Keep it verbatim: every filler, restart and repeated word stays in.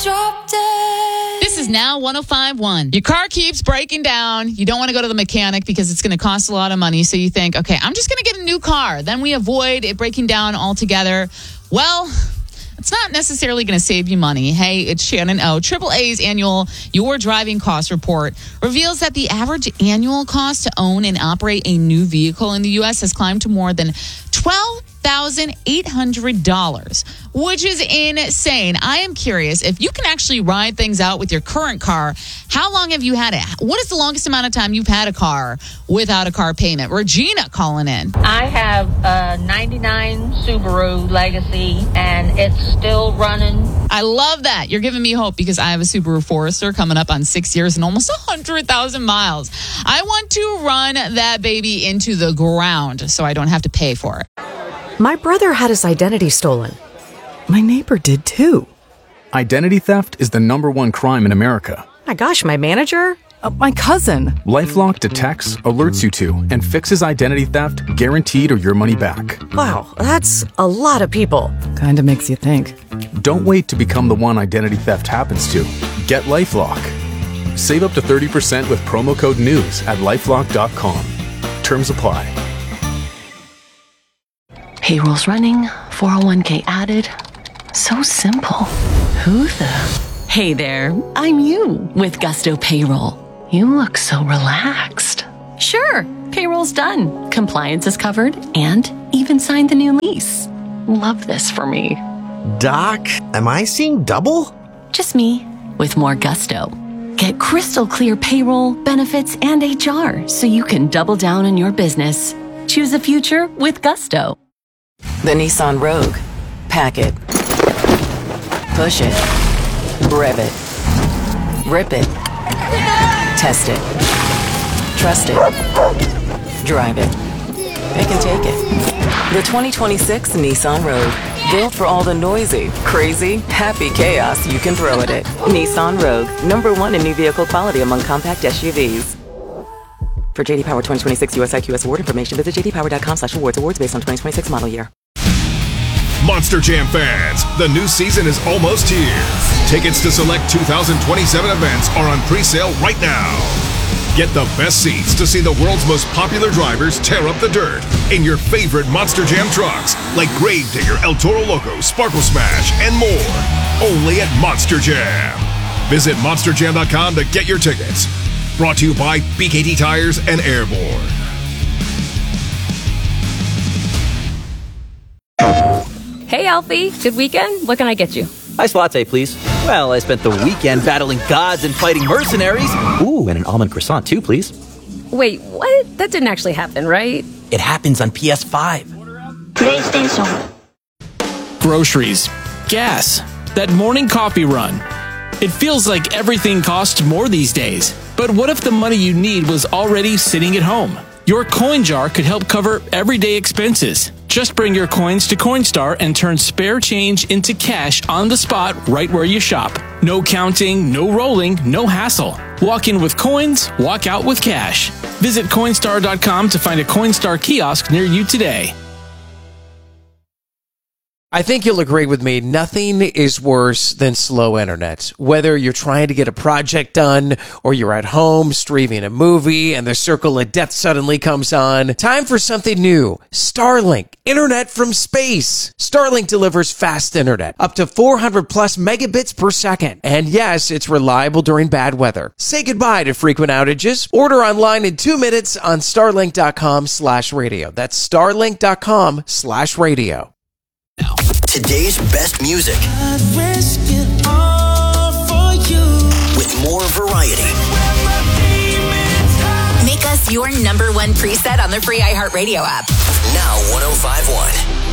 drop dead. This is now one oh five point one. Your car keeps breaking down. You don't want to go to the mechanic because it's going to cost a lot of money. So you think, okay, I'm just going to get a new car. Then we avoid it breaking down altogether. Well, it's not necessarily going to save you money. Hey, it's Shannon O. triple A's annual Your Driving Cost Report reveals that the average annual cost to own and operate a new vehicle in the U S has climbed to more than twelve thousand eight hundred dollars, which is insane. I am curious, if you can actually ride things out with your current car, how long have you had it? What is the longest amount of time you've had a car without a car payment? Regina calling in. I have a ninety-nine Subaru Legacy, and it's still running. I love that. You're giving me hope because I have a Subaru Forester coming up on six years and almost one hundred thousand miles. I want to run that baby into the ground so I don't have to pay for it. My brother had his identity stolen. My neighbor did too. Identity theft is the number one crime in America. My gosh, my manager? Uh, my cousin. LifeLock detects, alerts you to, and fixes identity theft guaranteed or your money back. Wow, that's a lot of people. Kinda makes you think. Don't wait to become the one identity theft happens to. Get LifeLock. Save up to thirty percent with promo code NEWS at lifelock dot com. Terms apply. Payroll's running, four oh one k added. So simple. Who the? Hey there, I'm you with Gusto Payroll. You look so relaxed. Sure, payroll's done. Compliance is covered and even signed the new lease. Love this for me. Doc, am I seeing double? Just me with more gusto. Get crystal clear payroll, benefits, and H R so you can double down on your business. Choose a future with Gusto. The Nissan Rogue. Pack it. Push it. Rev it. Rip it. Test it. Trust it. Drive it. It can take it. The twenty twenty-six Nissan Rogue. Built for all the noisy, crazy, happy chaos you can throw at it. Nissan Rogue. Number one in new vehicle quality among compact S U Vs. For J D Power twenty twenty-six U S I Q S award information, visit j d power dot com slash awards. Awards based on twenty twenty-six model year. Monster Jam fans, the new season is almost here. Tickets to select two thousand twenty-seven events are on pre-sale right now. Get the best seats to see the world's most popular drivers tear up the dirt in your favorite Monster Jam trucks, like Gravedigger, El Toro Loco, Sparkle Smash, and more. Only at Monster Jam. Visit monster jam dot com to get your tickets. Brought to you by B K T Tires and Airborne. Hey, Alfie. Good weekend? What can I get you? Iced latte, please. Well, I spent the weekend battling gods and fighting mercenaries. Ooh, and an almond croissant, too, please. Wait, what? That didn't actually happen, right? It happens on P S five. PlayStation. Groceries. Gas. That morning coffee run. It feels like everything costs more these days. But what if the money you need was already sitting at home? Your coin jar could help cover everyday expenses. Just bring your coins to Coinstar and turn spare change into cash on the spot right where you shop. No counting, no rolling, no hassle. Walk in with coins, walk out with cash. Visit Coinstar dot com to find a Coinstar kiosk near you today. I think you'll agree with me, nothing is worse than slow internet. Whether you're trying to get a project done or you're at home streaming a movie and the circle of death suddenly comes on, time for something new. Starlink, internet from space. Starlink delivers fast internet, up to four hundred plus megabits per second. And yes, it's reliable during bad weather. Say goodbye to frequent outages. Order online in two minutes on starlink dot com slash radio. That's starlink dot com slash radio. Today's best music with more variety. Make us your number one preset on the free iHeartRadio app. Now one oh five point one.